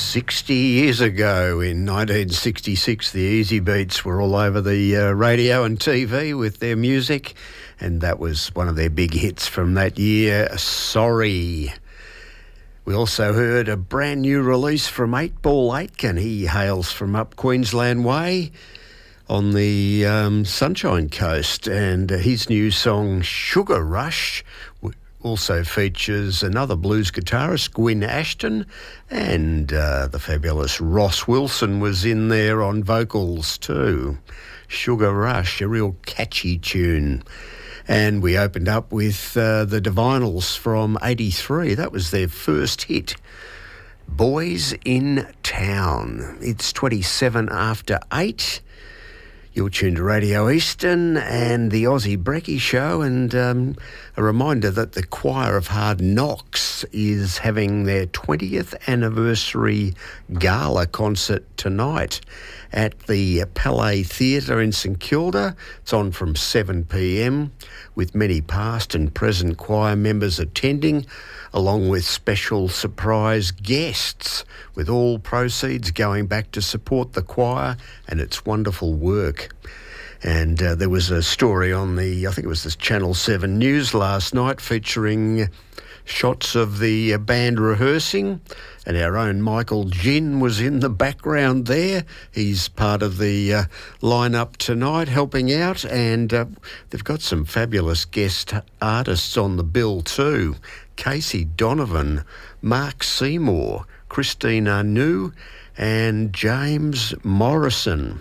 60 years ago in 1966, the Easy Beats were all over the radio and TV with their music, and that was one of their big hits from that year, Sorry. We also heard a brand new release from 8 Ball Aitken. He hails from up Queensland Way on the Sunshine Coast, and his new song Sugar Rush also features another blues guitarist, Gwyn Ashton, and the fabulous Ross Wilson was in there on vocals too. Sugar Rush, a real catchy tune. And we opened up with the Divinals from 83. That was their first hit, Boys in Town. It's 27 after 8. You're tuned to Radio Eastern and the Aussie Brekkie Show, and a reminder that the Choir of Hard Knocks is having their 20th anniversary gala concert tonight at the Palais Theatre in St Kilda. It's on from 7 p.m, with many past and present choir members attending, along with special surprise guests, with all proceeds going back to support the choir and its wonderful work. And there was a story on I think it was the Channel 7 News last night, featuring shots of the band rehearsing, and our own Michael Ginn was in the background there. He's part of the lineup tonight, helping out, and they've got some fabulous guest artists on the bill too. Casey Donovan, Mark Seymour, Christine Anu, and James Morrison.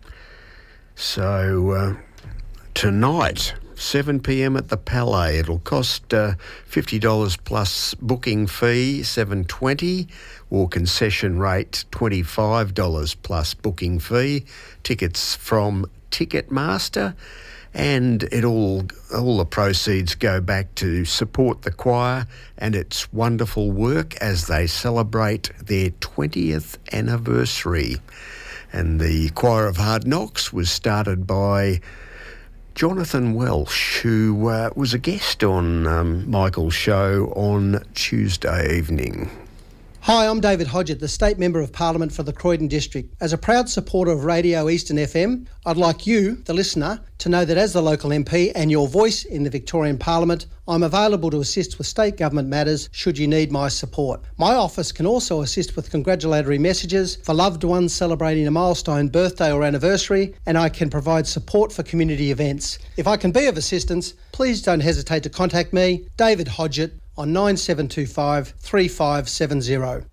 So tonight, 7 p.m. at the Palais. It'll cost $50 plus booking fee, $7.20, or concession rate $25 plus booking fee. Tickets from Ticketmaster, and all the proceeds go back to support the choir and its wonderful work as they celebrate their 20th anniversary. And the Choir of Hard Knocks was started by Jonathan Welsh, who was a guest on Michael's show on Tuesday evening. Hi, I'm David Hodgett, the State Member of Parliament for the Croydon District. As a proud supporter of Radio Eastern FM, I'd like you, the listener, to know that as the local MP and your voice in the Victorian Parliament, I'm available to assist with state government matters should you need my support. My office can also assist with congratulatory messages for loved ones celebrating a milestone birthday or anniversary, and I can provide support for community events. If I can be of assistance, please don't hesitate to contact me, David Hodgett, on 9725 3570.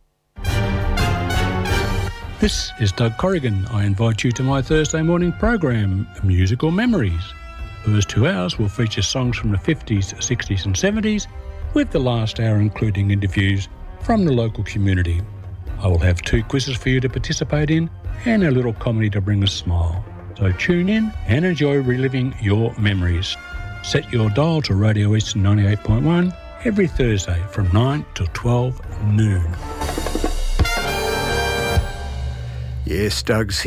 This is Doug Corrigan. I invite you to my Thursday morning program, Musical Memories. The first 2 hours will feature songs from the 50s, 60s and 70s, with the last hour including interviews from the local community. I will have 2 quizzes for you to participate in and a little comedy to bring a smile. So tune in and enjoy reliving your memories. Set your dial to Radio Eastern 98.1 every Thursday from 9 till 12 noon. Yes, Doug's